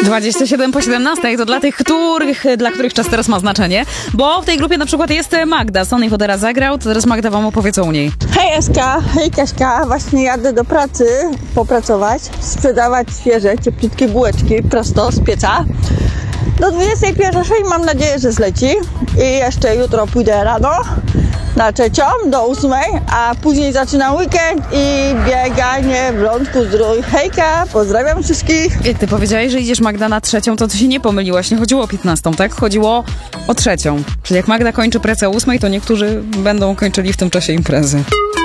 27 po 17 to dla których czas teraz ma znaczenie, bo w tej grupie na przykład jest Magda. Sony Fodera zagrał, to teraz Magda wam opowie co u niej. Hej Eska, hej Kaśka, właśnie jadę do pracy popracować, sprzedawać świeże, cieplutkie bułeczki prosto z pieca. Do 21 mam nadzieję, że zleci i jeszcze jutro pójdę rano na 3 do 8, a później zaczynam weekend i bieganie w Lądku Zdrój. Hejka, pozdrawiam wszystkich. I ty powiedziałeś, że idziesz Magda na 3, to ty się nie pomyliłaś, nie chodziło o 15, tak? Chodziło o 3. Czyli jak Magda kończy pracę o 8, to niektórzy będą kończyli w tym czasie imprezy.